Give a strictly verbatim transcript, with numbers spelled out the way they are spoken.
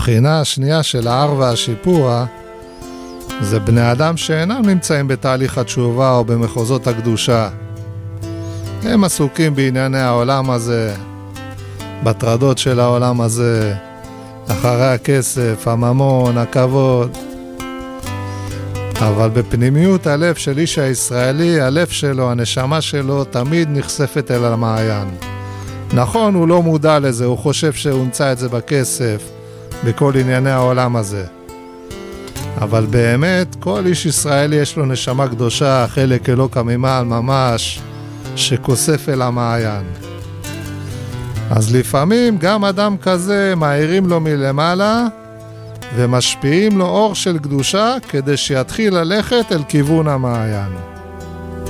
הבחינה השנייה של ההר והשיפוע זה בני אדם שאינם נמצאים בתהליך התשובה או במחוזות הקדושה. הם עסוקים בענייני העולם הזה, בטרדות של העולם הזה, אחרי הכסף, הממון, הכבוד. אבל בפנימיות הלב של איש הישראלי, הלב שלו, הנשמה שלו, תמיד נחשפת אל המעיין. נכון, הוא לא מודע לזה, הוא חושב שהוא נמצא את זה בכסף, בכל ענייני העולם הזה. אבל באמת, כל איש ישראלי יש לו נשמה קדושה, חלק אלוקא ממעל ממש, שכוסף אל המעיין. אז לפעמים גם אדם כזה מאירים לו מלמעלה, ומשפיעים לו אור של קדושה, כדי שיתחיל ללכת אל כיוון המעיין.